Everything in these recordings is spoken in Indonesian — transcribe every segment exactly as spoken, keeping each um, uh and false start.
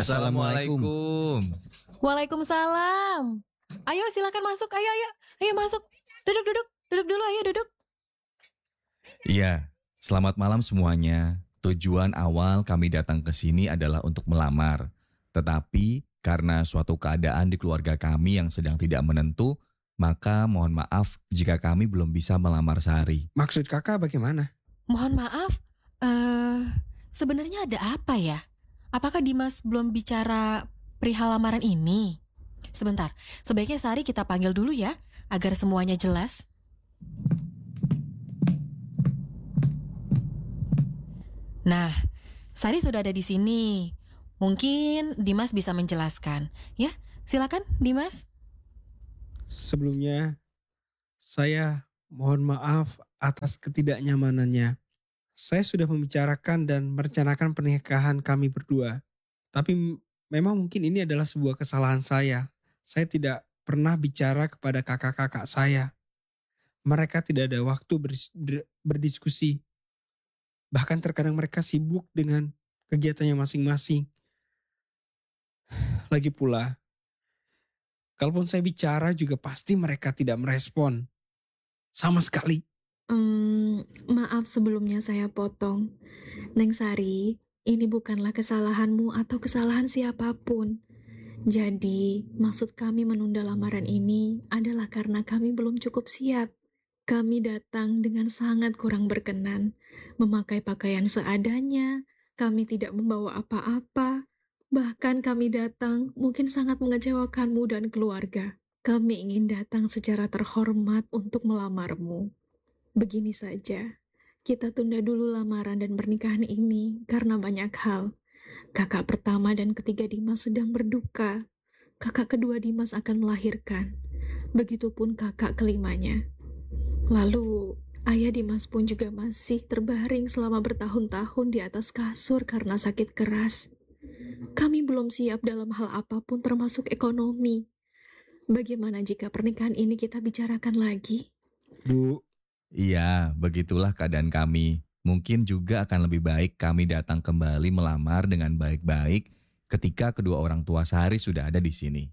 Assalamualaikum. Waalaikumsalam. Ayo silakan masuk, ayo ayo. Ayo masuk. Duduk duduk. Duduk dulu, ayo duduk. Iya, selamat malam semuanya. Tujuan awal kami datang ke sini adalah untuk melamar. Tetapi karena suatu keadaan di keluarga kami yang sedang tidak menentu, maka mohon maaf jika kami belum bisa melamar Sari. Maksud kakak bagaimana? Mohon maaf, eh sebenarnya ada apa ya? Apakah Dimas belum bicara perihal lamaran ini? Sebentar, sebaiknya Sari kita panggil dulu ya, agar semuanya jelas. Nah, Sari sudah ada di sini. Mungkin Dimas bisa menjelaskan. Ya, silakan Dimas. Sebelumnya, saya mohon maaf atas ketidaknyamanannya. Saya sudah membicarakan dan merencanakan pernikahan kami berdua. Tapi m- memang mungkin ini adalah sebuah kesalahan saya. Saya tidak pernah bicara kepada kakak-kakak saya. Mereka tidak ada waktu berdis- ber- berdiskusi. Bahkan terkadang mereka sibuk dengan kegiatannya masing-masing. Lagi pula, kalaupun saya bicara juga pasti mereka tidak merespon. Sama sekali. Hmm, maaf sebelumnya saya potong. Neng Sari, ini bukanlah kesalahanmu atau kesalahan siapapun. Jadi, maksud kami menunda lamaran ini adalah karena kami belum cukup siap. Kami datang dengan sangat kurang berkenan, memakai pakaian seadanya, kami tidak membawa apa-apa, bahkan kami datang mungkin sangat mengecewakanmu dan keluarga. Kami ingin datang secara terhormat untuk melamarmu. Begini saja, kita tunda dulu lamaran dan pernikahan ini karena banyak hal. Kakak pertama dan ketiga Dimas sedang berduka. Kakak kedua Dimas akan melahirkan. Begitupun kakak kelimanya. Lalu, ayah Dimas pun juga masih terbaring selama bertahun-tahun di atas kasur karena sakit keras. Kami belum siap dalam hal apapun termasuk ekonomi. Bagaimana jika pernikahan ini kita bicarakan lagi? Bu, Iya, begitulah keadaan kami. Mungkin juga akan lebih baik kami datang kembali melamar dengan baik-baik ketika kedua orang tua Sari sudah ada di sini.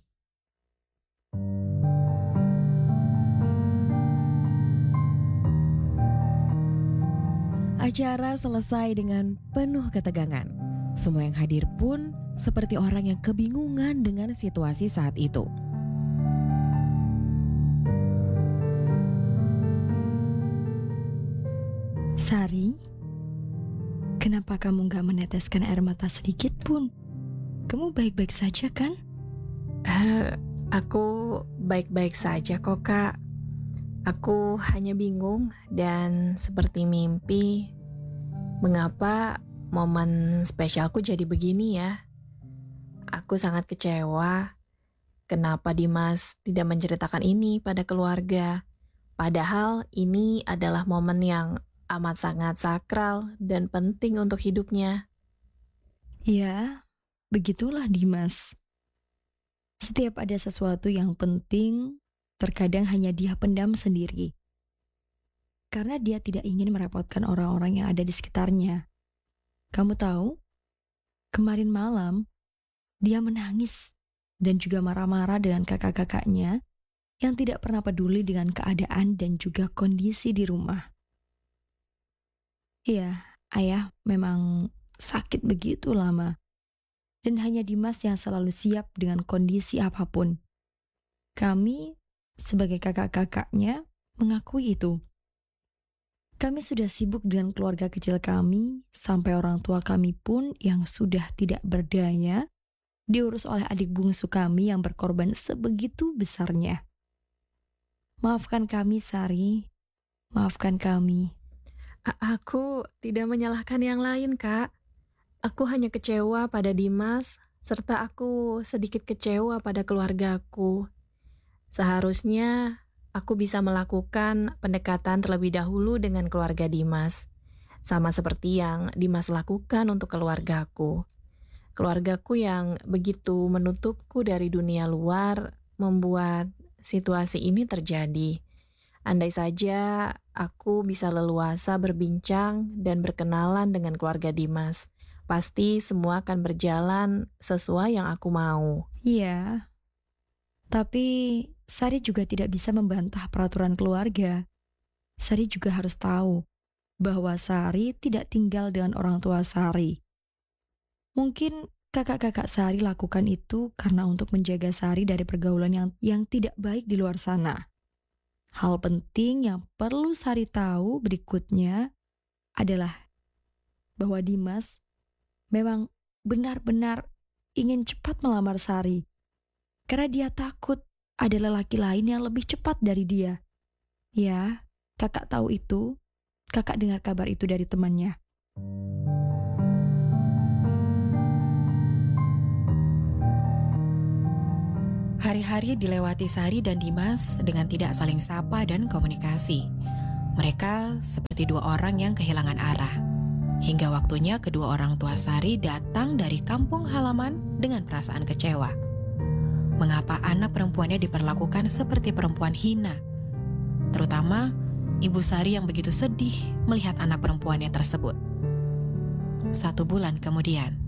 Acara selesai dengan penuh ketegangan. Semua yang hadir pun seperti orang yang kebingungan dengan situasi saat itu. Sari, kenapa kamu gak meneteskan air mata sedikit pun? Kamu baik-baik saja kan? Uh, aku baik-baik saja kok kak. Aku hanya bingung dan seperti mimpi. Mengapa momen spesialku jadi begini ya? Aku sangat kecewa. Kenapa Dimas tidak menceritakan ini pada keluarga? Padahal ini adalah momen yang amat sangat sakral dan penting untuk hidupnya. Ya, begitulah Dimas. Setiap ada sesuatu yang penting, terkadang hanya dia pendam sendiri. Karena dia tidak ingin merepotkan orang-orang yang ada di sekitarnya. Kamu tahu, kemarin malam, dia menangis dan juga marah-marah dengan kakak-kakaknya yang tidak pernah peduli dengan keadaan dan juga kondisi di rumah. Iya, ayah memang sakit begitu lama. Dan hanya Dimas yang selalu siap dengan kondisi apapun. Kami, sebagai kakak-kakaknya, mengakui itu. Kami sudah sibuk dengan keluarga kecil kami, sampai orang tua kami pun yang sudah tidak berdaya, diurus oleh adik bungsu kami yang berkorban sebegitu besarnya. Maafkan kami, Sari. Maafkan kami. A- aku tidak menyalahkan yang lain, Kak. Aku hanya kecewa pada Dimas, serta aku sedikit kecewa pada keluargaku. Seharusnya aku bisa melakukan pendekatan terlebih dahulu dengan keluarga Dimas, sama seperti yang Dimas lakukan untuk keluargaku. Keluargaku yang begitu menutupku dari dunia luar membuat situasi ini terjadi. Andai saja aku bisa leluasa berbincang dan berkenalan dengan keluarga Dimas Pasti semua akan berjalan sesuai yang aku mau. Iya, tapi Sari juga tidak bisa membantah peraturan keluarga. Sari juga harus tahu bahwa Sari tidak tinggal dengan orang tua Sari. Mungkin kakak-kakak Sari lakukan itu karena untuk menjaga Sari dari pergaulan yang yang tidak baik di luar sana. Hal penting yang perlu Sari tahu berikutnya adalah bahwa Dimas memang benar-benar ingin cepat melamar Sari. Karena dia takut ada lelaki lain yang lebih cepat dari dia. Ya, kakak tahu itu. Kakak dengar kabar itu dari temannya. Hari-hari dilewati Sari dan Dimas dengan tidak saling sapa dan komunikasi. Mereka seperti dua orang yang kehilangan arah. Hingga waktunya kedua orang tua Sari datang dari kampung halaman dengan perasaan kecewa. Mengapa anak perempuannya diperlakukan seperti perempuan hina? Terutama ibu Sari yang begitu sedih melihat anak perempuannya tersebut. Satu bulan kemudian,